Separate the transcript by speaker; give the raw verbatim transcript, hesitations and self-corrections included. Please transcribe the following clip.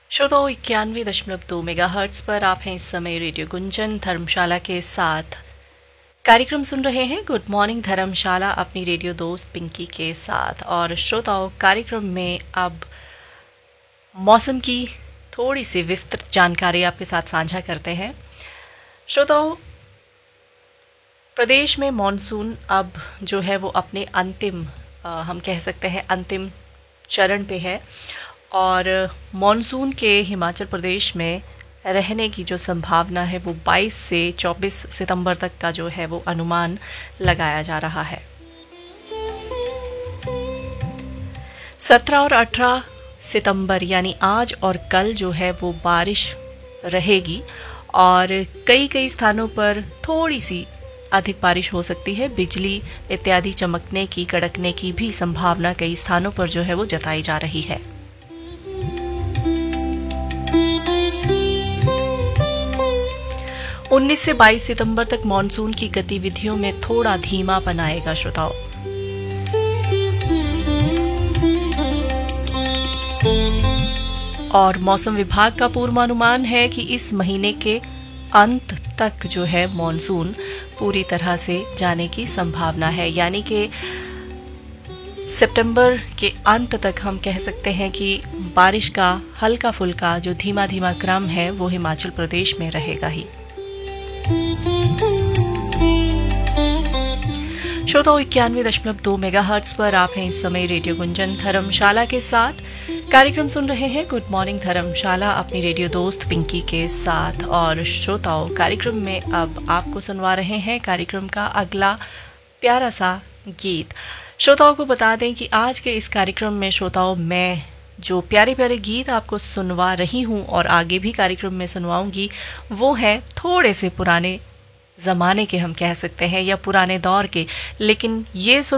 Speaker 1: श्रोताओं इक्यानवे दशमलव दो मेगा हर्ट्स पर आप हैं इस समय रेडियो गुंजन धर्मशाला के साथ। कार्यक्रम सुन रहे हैं गुड मॉर्निंग धर्मशाला अपनी रेडियो दोस्त पिंकी के साथ। और श्रोताओं कार्यक्रम में अब मौसम की थोड़ी सी विस्तृत जानकारी आपके साथ साझा करते हैं। श्रोताओं प्रदेश में मॉनसून अब जो है वो अपने अंतिम आ, हम कह सकते हैं अंतिम चरण पे है और मॉनसून के हिमाचल प्रदेश में रहने की जो संभावना है वो बाईस से चौबीस सितंबर तक का जो है वो अनुमान लगाया जा रहा है। सत्रह और अठारह सितंबर यानी आज और कल जो है वो बारिश रहेगी और कई कई स्थानों पर थोड़ी सी अधिक बारिश हो सकती है। बिजली इत्यादि चमकने की कड़कने की भी संभावना कई स्थानों पर जो है वो जताई जा रही है। उन्नीस से बाईस सितंबर तक मॉनसून की गतिविधियों में थोड़ा धीमापन आएगा श्रोताओं। और मौसम विभाग का पूर्वानुमान है कि इस महीने के अंत तक जो है मॉनसून पूरी तरह से जाने की संभावना है, यानी कि सितंबर के अंत तक हम कह सकते हैं कि बारिश का हल्का फुल्का जो धीमा धीमा क्रम है वो हिमाचल प्रदेश में रहेगा ही। श्रोताओं इक्यानवे दशमलव दो मेगा हर्ट्स पर आप हैं इस समय रेडियो गुंजन धर्मशाला के साथ। कार्यक्रम सुन रहे हैं गुड मॉर्निंग धर्मशाला अपनी रेडियो दोस्त पिंकी के साथ। और श्रोताओं कार्यक्रम में अब आपको सुनवा रहे हैं कार्यक्रम का अगला प्यारा सा गीत। श्रोताओं को बता दें कि आज के इस कार्यक्रम में श्रोताओं मैं जो प्यारे प्यारे गीत आपको सुनवा रही हूं और आगे भी कार्यक्रम में सुनवाऊंगी वो है थोड़े से पुराने ज़माने के हम कह सकते हैं या पुराने दौर के, लेकिन ये सुन